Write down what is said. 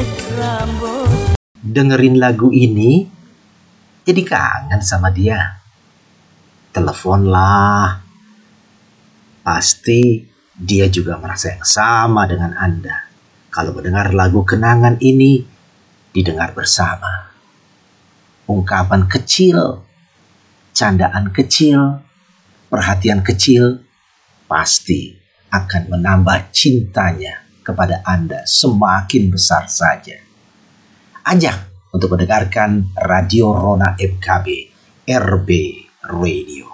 Dengerin lagu ini, jadi kangen sama dia. Teleponlah. Pasti dia juga merasa yang sama dengan Anda. Kalau mendengar lagu kenangan ini, didengar bersama. Ungkapan kecil, candaan kecil, perhatian kecil, pasti akan menambah cintanya kepada Anda semakin besar saja. Ajak untuk mendengarkan Radio Rona FKB RB Radio.